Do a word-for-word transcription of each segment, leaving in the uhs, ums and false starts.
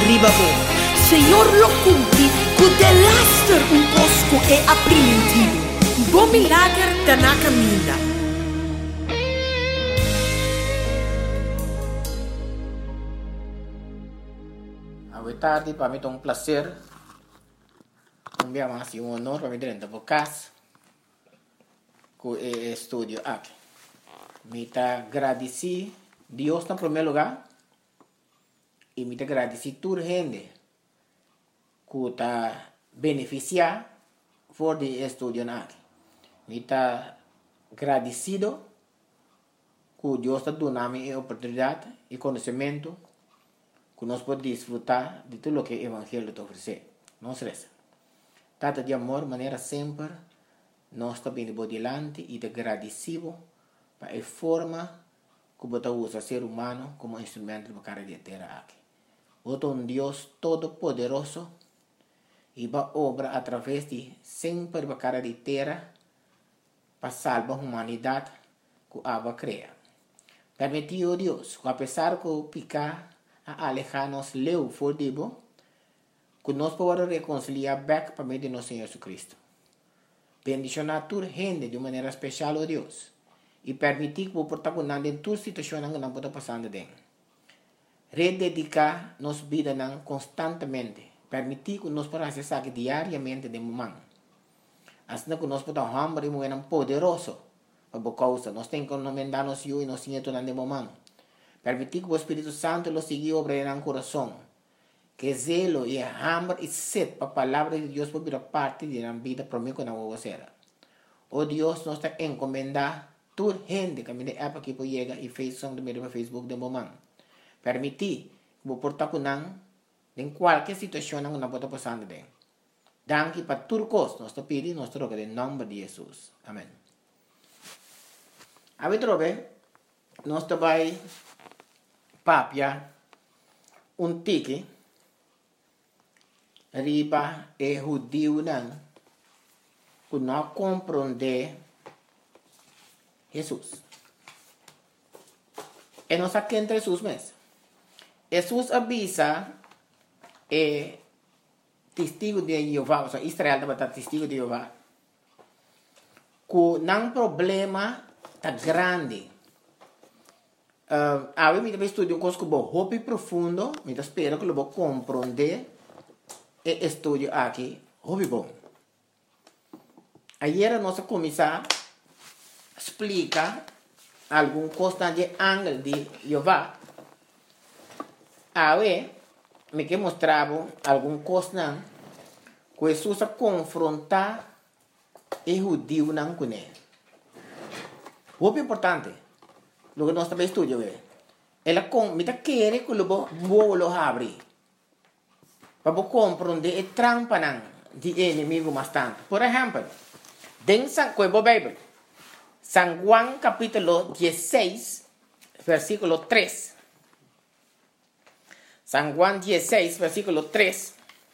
ribabo. Senhor lo cumpri, cu de laster un posco e aprimentivo. Bom milagre da na caminha. Boa tarde, para mim é um prazer. Um dia mais e um honor para mim dentro do casa com o estúdio aqui. Me tá agradeci Deus em primeiro lugar e me tá agradeci toda gente que tá beneficiar por de estúdio aqui. Me tá agradecido que Deus tá dando a mim a oportunidade e conhecimento que nós podemos desfrutar de tudo o que o Evangelho te oferece. Não se resta. Tata de amor, maneira sempre, nós estamos por delante e de agradecido para a forma que você usa o ser humano como instrumento para a terra aqui. Você é um Deus todo-poderoso e vai obra através de sempre para a terra para salvar a humanidade que a cria. Permitiu Deus, que apesar que o picar a alejar-nos leu for dibo, que nós podemos reconciliar back para meio de nosso Senhor Jesus Cristo. Bendicionar toda gente de maneira especial, oh Deus, e permitir que o protagonista em toda situação que não pode passar dentro. Rededicar nossa vida constantemente, permitir que nós podamos acessar diariamente de momento. Assim que nós podemos hambre e moer poderoso, para causa nós temos que encomendar-nos e nós temos de momento. Permitir que o Espírito Santo lo siga obrando en el corazón. Que zelo y hambre y sed para la palabra de Dios por vida parte de la vida para mí con la vocera. Oh Dios, nos está encomendando toda gente que me de app aquí por llega y Facebook de medio Facebook de momento. Permitir que o portar con en cualquier situación que no pueda pasar de dentro. Danke para todo cosa, nos está pidiendo nuestro que en nombre de Jesús. Amén. A ver, trove, nos está vai papia un tiki riba e judío nan que não compreende Jesus. E não sabe quem é Jesus mesmo. Jesus avisa e testigo de Jeová, ou seja, Israel estava testigo de Jeová, que não problema tá grande. Uh, a mí me estudio un cosa como hobby profundo, me espero que lo voy a comprender e estudio aquí, hobby bom. Ayer nos comenzó explica algún cosa de ángel de Jehová. A ver, me que mostraba algún cosa que Jesús confronta el judío con él. Hobby importante. Lo que nós estamos estudando é, ela com, me tá querer que lo vou lo abrir, para compreender a trampa não de inimigo bastante. Por exemplo, dentro da Bíblia, San Juan capítulo dieciséis, versículo três. San Juan dieciséis, versículo três.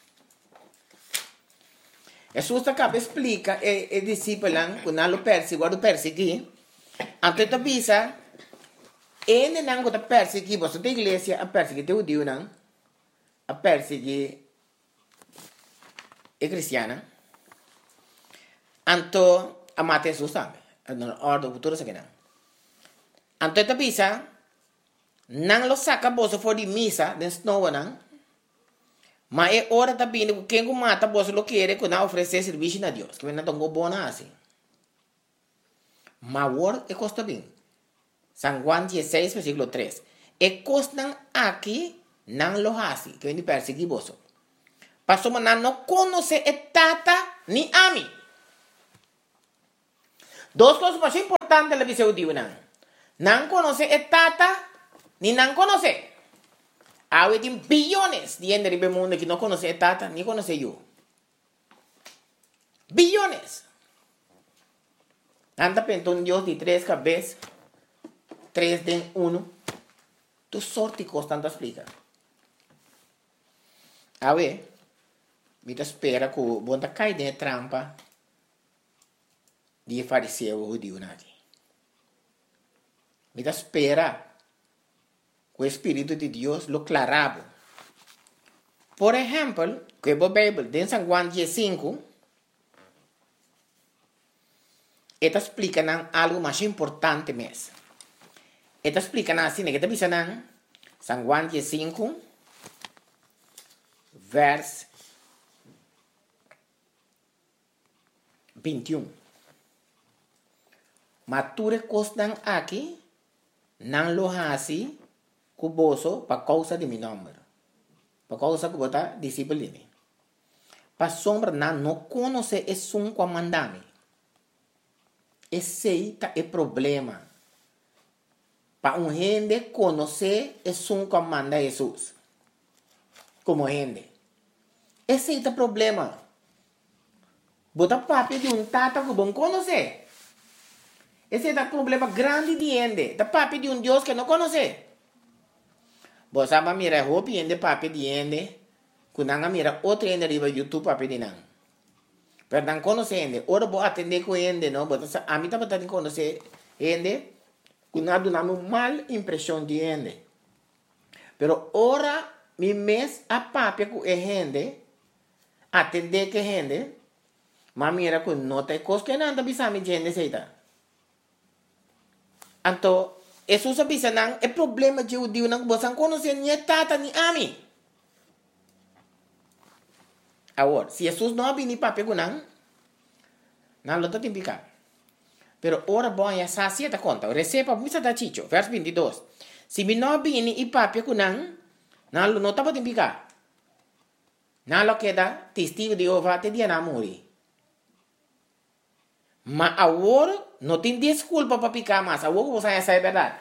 Jesus acaba explica e e discípulo que não lo perseguiu, lo perseguiu, antes de avisa. E não está perseguindo a igreja, a perseguir o judeu, a perseguir a cristiana. Então, a matar Jesus também. Na ordem futura, isso aqui não. Então, está bisa, não lo saca bolsa fora de missa, de snow, não. Mas é hora também que quem mata bolsa lo quer, que não oferecer serviço a Deus. Que não tem bom assim. Mas o word é custa bem. San Juan dieciséis, versículo três. E costan aqui não lo hace, que vem perseguir você. Pastor, mas não conhece a tata ni a mim. Duas coisas mais importantes na visão de não. Não conhece a tata, ni não conhece. Há bilhões de gente no mundo que não conhece a tata, ni conhece eu. Bilhões. Anda pensando um Deus de três cabeças. Três de um, tu sorte constante explica. A ver, me espera que o bom cai de trampa de fariseu o judeu aqui. Me espera que o Espírito de Deus lo clarava Por exemplo, que a Bíblia, em San Juan cinco, esta explica algo mais importante mesmo. Esta explica assim, que está dizendo San Juan cinco, verso vinte e um. Mature costan aqui, não lo hasi, cuboso, para causa de meu nome. Para causa que você discípulo de mim. Para sombra, não, não conhece é um comandante. Esse é o problema. Para um gente conhecer é um comandante Jesus. Como gente. Esse é o problema. Bota papi de um tata que não conhece. Esse é o problema grande de gente. Da papi de um Deus que não conhece. Você sabe mira roupa e ende papi de ende. Quando mira outro ende riba YouTube papi de não. Pero não conhece ende. Ora vou atender com ende, não. A mim também tem que conhecer ende. Quando dá uma mal impressão de ende. Pero ora mi mes a papi com ende. Atender que ende. Mas mira que não tem coisa que não bisa mi gente seita. Então, Jesus bisa nang é problema de judeu nang bosan conhecer ni tata ni ami. Agora, se Jesus não abrir ni papi com nang, não lo tem picar. Pero ora bom ya sacia ta conta. Receba muita da chicho, verso vinte e dois. Se mi não abrir ni papi com nang, não lo não tá tem picar. Não lo queda testigo de Jeová te dia na morrer. Mas agora não tem desculpa para picar mais. Agora você vai saber a verdade.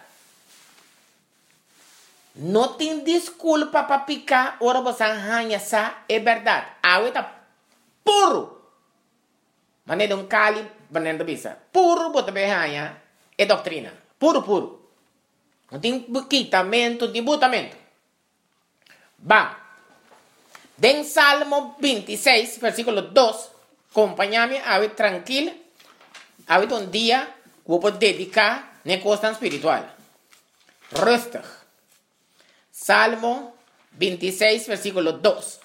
Não tem desculpa para picar. Agora você vai saber a verdade. Agora está puro. Mas não é um cali para não bisa. Puro você vai ganhar é doutrina. Puro, puro. Não tem quitamento, debutamento. Bom. Den Salmo vinte e seis, versículo dois. Acompanha-me, a tranquilo. Habita um dia que vou dedicar na costa espiritual. Rustig. Salmo vinte e seis, versículo dois.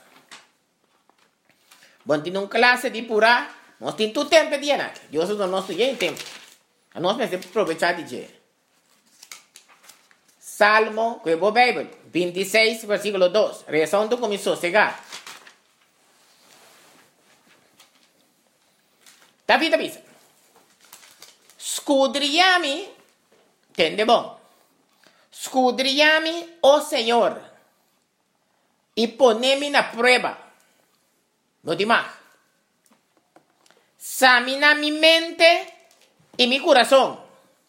Bom, tem uma classe de pura, nós temos todo tempo de anar. Deus não nos tem tempo. Nós precisamos aproveitar de dia. Salmo, que é a Bíblia, vinte e seis, versículo dois. Reação do começou a chegar. David avisa. Escudriami, entende bom? Escudriami, ó Senhor, e ponemi na prova. No demais. Examina mi mente e mi coração.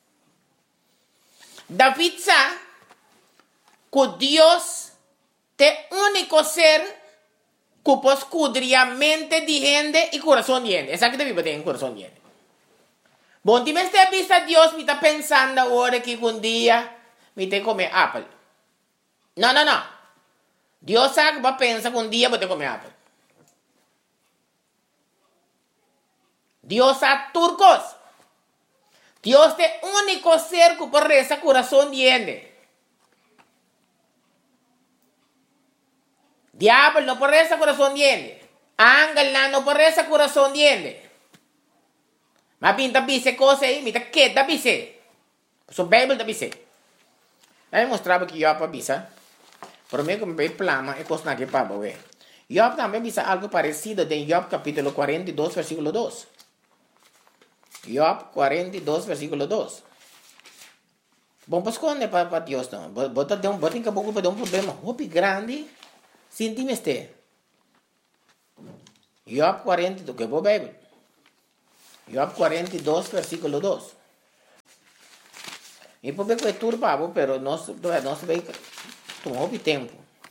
David sabe que Deus é o único ser que pode escudriar a mente de gente e coração de gente. Essa que deve ter em coração de gente. Bom, se você vista Deus, me está pensando agora que um dia me tem que comer apple. Não, não, não. Deus sabe que pensa que um dia vou ter que comer apple. Deus sabe turcos. Deus é o único ser que pode rezar coração de gente. Diablo não pode rezar coração de gente. Ángel não pode rezar coração de gente. Mas pinta bise coisa aí, me tá quieta bise. So Bíblia da bise. Aí mostrava que Job bisa. Por mim como bem plama é coisa que para ver. Job também bisa algo parecido em Job capítulo quarenta e dois versículo dois. Job quarenta e dois versículo dois. Bom, pues quando para para Deus não. Bota de um bota em que pouco para um problema muito grande. Sinti-me este. Job quarenta e dois, que é a Bíblia. Job quarenta e dois, versículo dois. E por bem que é turbado, pero nós nós vai tomar o tempo.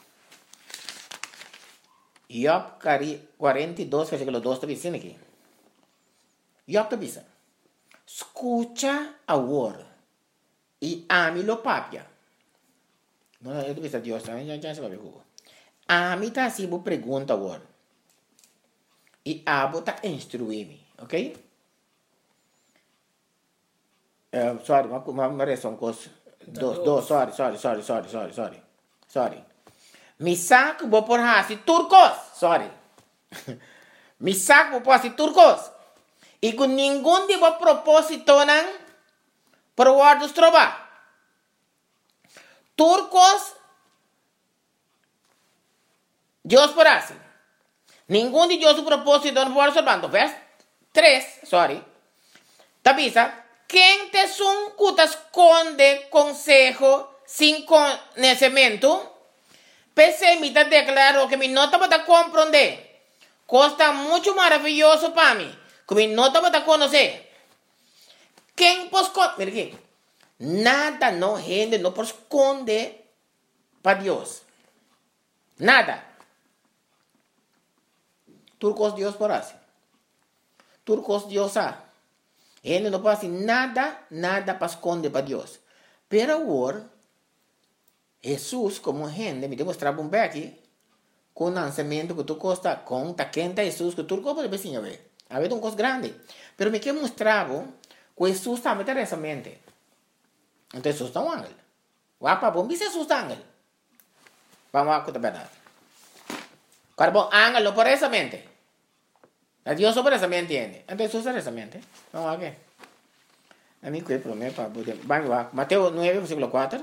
Job quarenta e dois, versículo dois está dizendo aqui. Job está dizendo: escucha agora e ame-lo papia. Não, eu estou dizendo Deus, já já se vai ver. Ame tá assim, vou perguntar agora. E abo tá instruir-me, ok? Uh, sorry, uma, uma, uma reação com os dois, dois, sorry, sorry, sorry, sorry, sorry, sorry, sorry. Misak bo por hasi turcos, sorry. Misak bo por hasi turcos. E com nenhum de bo propósito não por guardos trova. Turcos Deus por hasi. Nenhum de Deus propósito não por observando. Verso três, sorry. Tabisa, quem te sun que te esconde consejo sem conhecimento? Pensei, me declarou que me nota para compreender. Costa muito maravilhoso para mim. Que me nota para conhecer. Quem pode esconder? Mira aqui. Nada não rende, não pode esconder para Deus. Nada. Turcos Deus por assim. Turcos Deus há. Ele não pode nada, nada para esconder para Deus. Pero agora, Jesus, como gente, me demonstrava um aqui, com o lançamento que tu costa, com a quenta Jesus, que tu pode ver, sim, a ver. A ver, um coisa grande. Pero me que mostrava que Jesus também tem essa mente. Então, Jesus é um ángel. O apa bom, Jesus é um ángel. Vamos lá, com a verdade. Cara, bom, ángel não por essa mente. A Deus por essa mente, entende? Então, Jesus é essa mente. Vamos lá, ok? A mim, que é problema para poder... Vamos lá, Mateus nove, versículo quatro.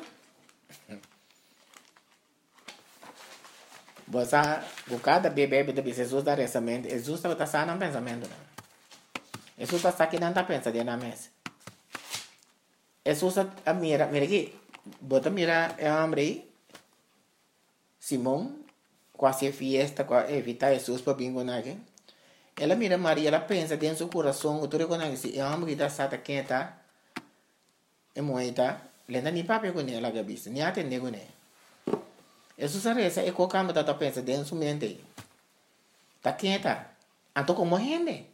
Você, por cada bebê de Jesus da essa mente, Jesus está só no pensamento. Jesus está aqui não pensa na mesa. Jesus a mira, mira aqui, bota mira é homem aí, Simão, quase fiesta, quase evita Jesus para vir com aqui. Ela mira Maria, ela pensa dentro do seu coração, o tu reconhece, é homem que está sata quem tá, é moeda, lenda nem papel com ela que vista, nem atende com ela. Jesus a reza, é qualquer coisa que pensa dentro da sua mente. Tá quem tá? Então como gente?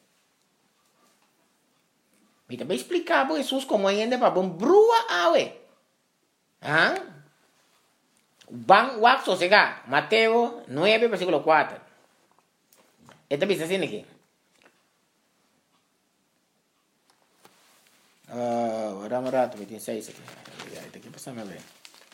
Me também explicar para Jesus como gente para bom brua awe. Ah? Bang wak sossega. Mateus nove, versículo quatro. Esta bisa assim aqui. Ah, vamos rato, me tem seis aqui. Esta aqui passa a ver.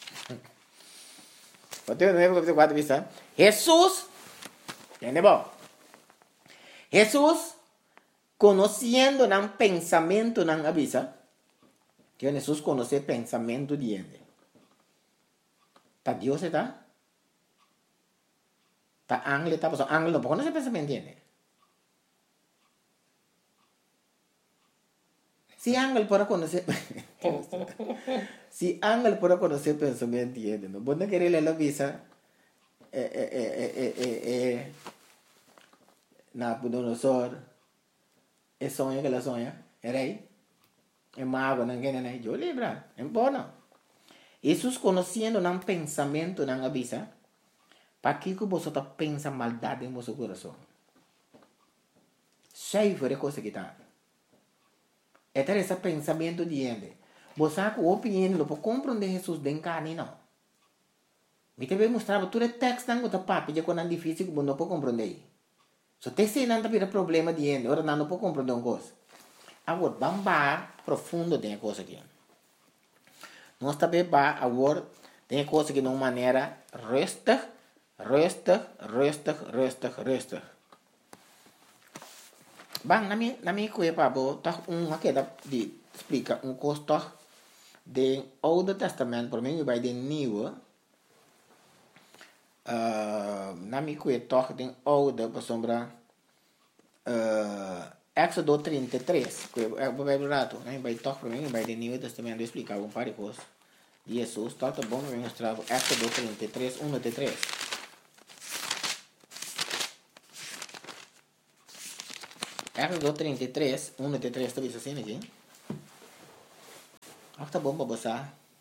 Mateus nove, versículo quatro, bisa. Jesus, entende bom? Jesus, conhecendo o pensamento não avisa, que Jesus conhece o pensamento de gente. Tá Deus está? Tá ángel está? Porque ángel não conhece o pensamento de gente. Se ángel pode conhecer, se ángel pode conhecer o pensamento de gente, não pode querer ler a visa, é, é, é, é, é, é, Nabucodonosor, é sonho que ela sonha, é rei, é mago, não quer nem, eu lembra, é bom não. Jesus conhecendo um pensamento, não avisa, para que você está pensando maldade em seu coração. Cheio de coisa que está. É ter esse pensamento de gente. Você com a opinião, não pode compreender Jesus de carne, não. Me também mostrava todo o texto não está papo, já quando é difícil, você não pode compreender. Se você tem um problema de gente, ora não pode compreender uma coisa. Agora, vamos bar profundo tem a coisa aqui. Nós também bar agora tem a coisa aqui de uma maneira resta, resta, resta, resta, resta. Bang, na minha, na minha coisa, pabo, tá um aqui de explica um custo do Old Testamento, por mim vai de New. Uh, na minha coisa, toque de Old, por sombra, uh, Éxodo trinta e três, que é o Bíblia rato, né? Vai toque por mim vai de New Testamento explicar um par de coisas de Jesus, tá bom, eu mostrar Éxodo trinta e três, um até três. Éxodo trinta e três, um até três, está vendo assim aqui? Ah, tá bom para você.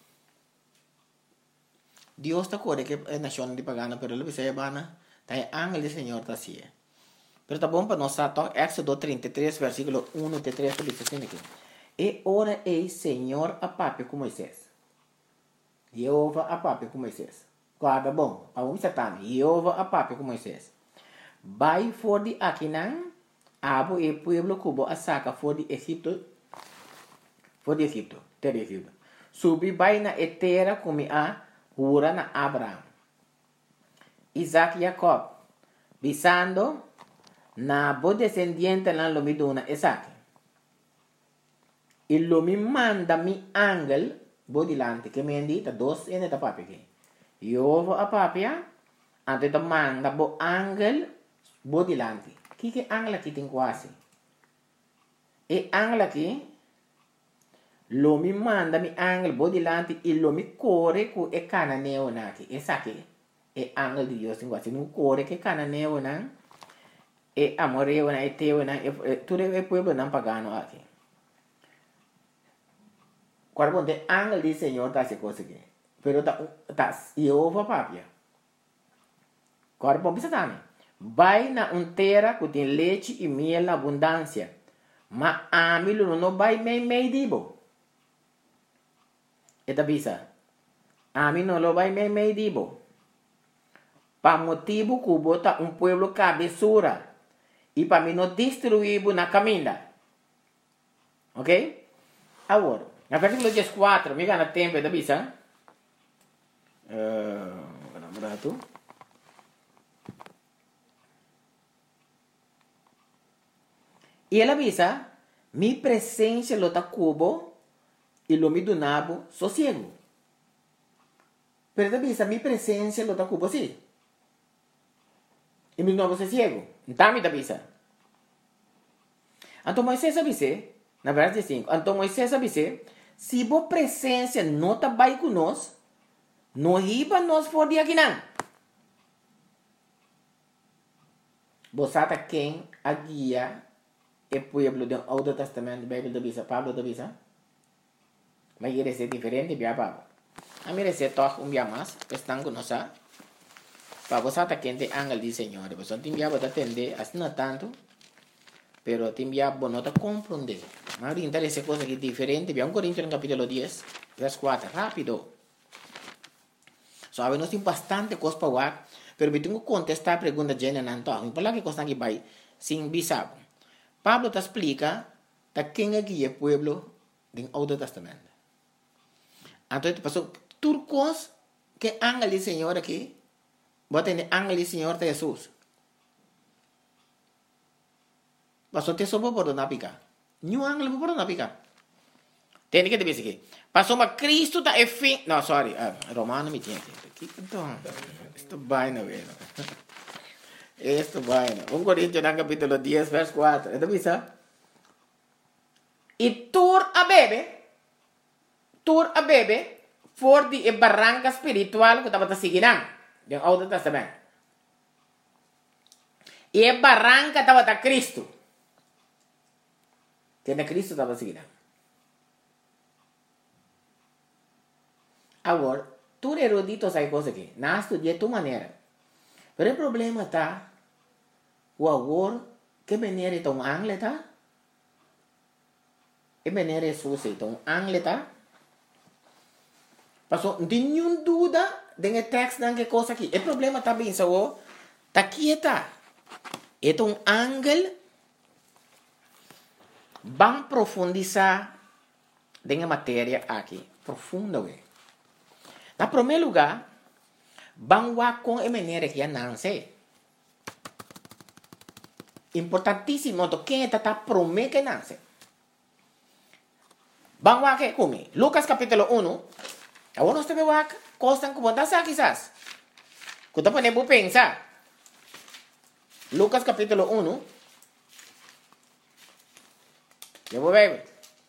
Deus está corre que é nação de pagana, pero ele vai bana, tá é ángel do Senhor tá assim. Pero tá bom para nós tá Éxodo trinta e três, versículo um até três, está vendo assim aqui? E ora ei Senhor a papo com Moisés. Jeová a papo com Moisés. Guarda bom, a um Satan, Jeová a papo com Moisés. Vai for de Aquinan, abo e pueblo cubo a saca for de Egipto, for de Egipto, ter Egipto. Subi vai na etera como a hura na Abraham. Isaac y Jacob. Bisando na bo descendiente na lo mi dona Isaac. E lo mi manda mi angel bo dilante che mi indi ta dos ene ta papi che. Io a papia ante ta manda bo angel bo dilante. Chi che angel ki tin quasi. E angel ki lo mi manda mi angel bo dilante e lo mi corre cu e cananeo naki. E sa che e angel di Dio sin quasi non corre che cananeo na e amoreo na e teo na e tu deve pueblo nan pagano aqui. Cuando el ángel del Señor está haciendo cosas que, pero está Jehová papia. Cuando bisa también, vai na un terra que tiene leche y miel en abundancia, ma a mí lo no vai mei mei dibo. Esta bisa, a mí no lo vai mei mei dibo. Pa motivo que bota un pueblo cabezura y para mí no destruir na caminda. Ok? Agora. No versículo veinticuatro, me gana tempo da bisa. Uh, Vamos tu. E ela avisa, mi presença lo ta cubo e lo mi donabo sossego. Pero ela avisa, mi presença lo ta cubo sì. E mi donabo sossego. Então me avisa. Então Moisés avisa, na verdade cinco, então Moisés avisa, se a presença não está bem conosco, não riba nós for de aqui não. Você está quem a guia é o povo do Alto Testamento, Bíblia da Bisa, Pablo da Bisa? Mas ele é diferente, bia Pablo. A minha receita é um dia mais, estão conosco. Para você está quem tem ángel do Senhor, você tem que atender, assim não tanto, pero tem que compreender. Mas interessa coisa aqui diferente. Vamos Coríntios no capítulo dez, verso quatro. Rápido. Sabe, nós temos bastante coisa para falar. Pero eu tenho que contestar a pergunta de Jana Nanto. Para que coisa aqui vai sem bisabo. Pablo te explica da quem aqui é o povo do Alto Testamento. Então, passou turcos que ángel do Senhor aqui. Bota em ángel do Senhor de Jesus. Passou te soube por não picar. Nenhum ângulo por não picar. Tem que dizer aqui. Passou uma Cristo tá é fim. Não, sorry. Uh, Romano me tinha aqui. Então, isto vai na vez. Isto vai na. Um Coríntios no capítulo dez, verso quatro. É da bisa? E tur a bebe. Tur a bebe. For di e barranca espiritual que estava seguindo. Do Alto Testamento. E a barranca estava da Cristo. Que na Cristo estava seguindo. Agora, tu erudito sai coisa aqui. Não estudia de tua maneira. Mas o problema está, o agora, que maneira é um ângulo, tá? Que maneira é sua, então, um ângulo, tá? Passou, não tem nenhuma dúvida de que texto não que coisa aqui. O problema está bem, só, tá aqui, tá? É um ângulo. Vamos profundizar na matéria aqui. Profunda, ué. Na primeiro lugar, vamos lá com a maneira que não sei. Importantíssimo, quem está tá prometendo que não sei. Vamos lá que comigo. Lucas capítulo um. Agora nós temos lá coisas que vão dar quizás. Que tu podemos pensar. Lucas capítulo um. Eu vou ver.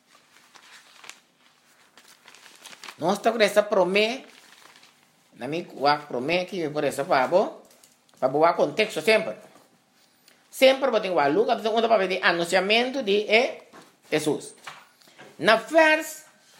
Nós estamos com essa promessa. Na minha promessa que por essa papo. Para boar contexto sempre. Sempre vou ter que Lucas capítulo um para ver o anunciamento de Jesus. Na verso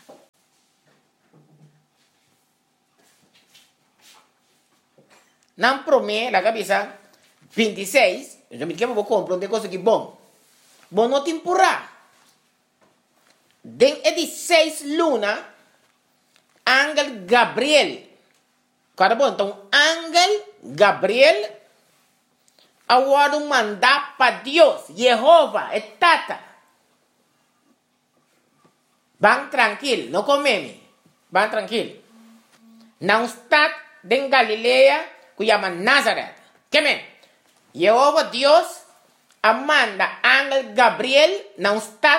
na promessa, na cabeça vinte e seis, eu me quero vou compreender coisa que bom. Bom não te empurrar. Den dezesseis luna, ángel Gabriel. Cara bom, então, ángel Gabriel, agora mandar para Deus, Jeová, é tata. Vão tranquilo, não comeme. Vão tranquilo. Não está em Galileia, que llama Nazaret. ¿Qué men? Jehová Dios manda ángel Gabriel na un stad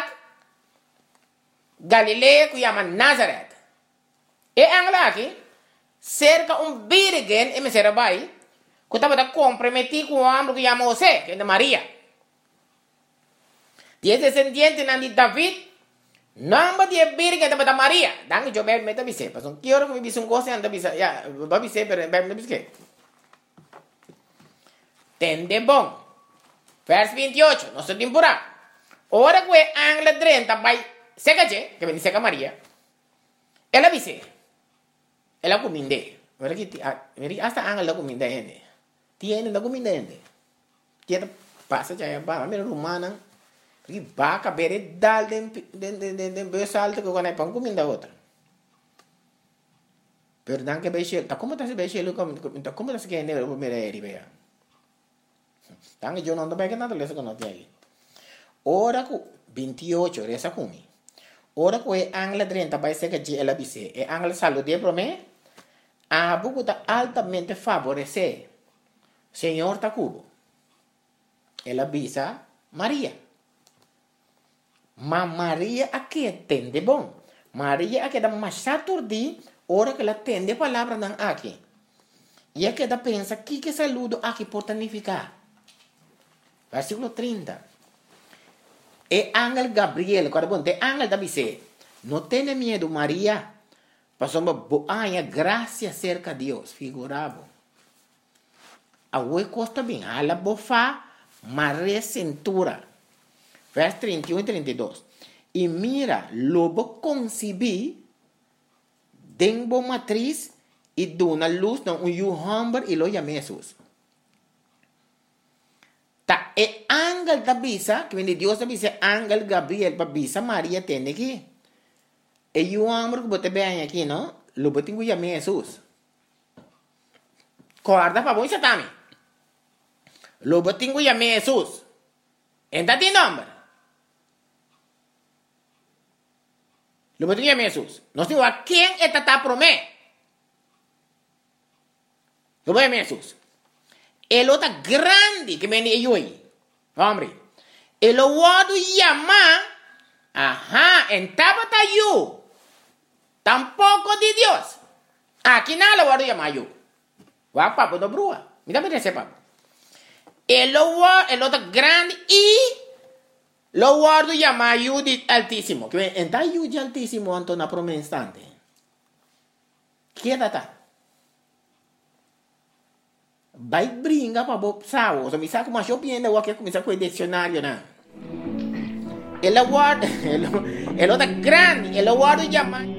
Galilea que llama Nazaret. E ángel aqui, cerca um virgem em Serabai, que estava comprometido com um homem que llama José, que é de Maria. Dia descendiente de David, nome de virgem estava da Maria. Dan eu bem me da bise, mas não quero que me bise um gosto anda bise, ya, ba bise, pero bem me bise. Tende bom. Verso vinte e oito, nossa temporada. Ora que o ángel treinta vai seca je, que vem seca Maria. Ela bise. Ela cominde. Ora que meri hasta ángel la cominde ende. Tiene la cominde ende. Tiene passa já ba, mera romana. Porque vaca bere dal den den den den den besalto que quando é pão cominde outra. Pero dan que beche, tá como tá se beche lo como tá como tá se que ende o mera eri bea. Tanto yo no ando pegando nada, eso que no tiene. Ora que vinte e oito, reza comigo. Ora que o ángel treinta vai ser que ela bise. E ángel salude para mim. A buco está altamente favorecer. Senhor tá cubo. Ela bisa Maria. Mas Maria aqui entende bom. Maria aqui dá mais saturdi. Ora que ela entende a palavra não aqui. E aqui ela pensa que que saludo aqui pode significar. Versículo trinta. E ángel Gabriel, quando bom, te ángel da bise, não tenha medo, Maria, passou uma boa graça cerca de Deus, figurado. A oi costa bem, a la bofa, Maria cintura. Verso trinta e um e trinta e dois. E mira, lobo concebi, denbo matriz, e dona luz, não, um yuhamber, e lo chama Jesus. Ta e ángel da bisa, que vem de Deus da bisa, ángel Gabriel para bisa Maria tende aqui. E o amor que bote bem aqui, não? Lo bote com o Jesus. Corda para bom satami. Lo bote com o Jesus. Enta tem nome. Lo bote com o Jesus. Nós temos a quem é tata promê. Lo bote com Jesus. El outro grande que vem aí hoje. Homem. Ele o chama. Ajá. En tabata eu. Tampoco de Deus. Aqui não o outro chama eu. Vai papo do brua. Me dá para esse papo. Ele o outro grande e lo outro chama eu de altíssimo. Que vem. Então eu de altíssimo anto na promessa instante. Que é data? Vai brincar para o sao, so mi sa como eu piendo o que começar com o dicionário na. Ele guarda, ele ele tá grande, ele guarda chama